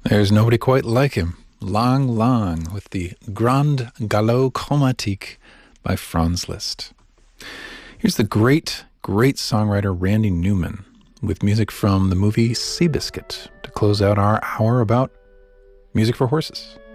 There's nobody quite like him. Lang Lang with the Grand Galop Chromatique by Franz Liszt. Here's the great songwriter Randy Newman with music from the movie Seabiscuit to close out our hour about music for horses.